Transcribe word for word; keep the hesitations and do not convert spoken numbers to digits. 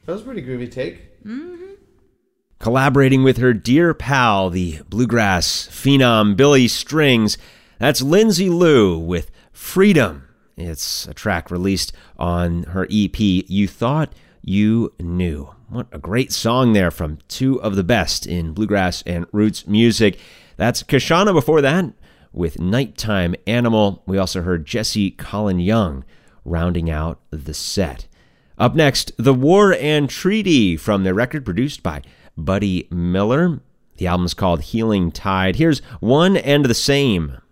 That was a pretty groovy take. Mm-hmm. Collaborating with her dear pal, the bluegrass phenom Billy Strings, that's Lindsay Lou with Freedom. It's a track released on her E P, You Thought You Knew. What a great song there from two of the best in bluegrass and roots music. That's Kashana before that with Nighttime Animal. We also heard Jesse Colin Young rounding out the set. Up next, The War and Treaty from their record produced by Buddy Miller. The album's called Healing Tide. Here's One and the Same.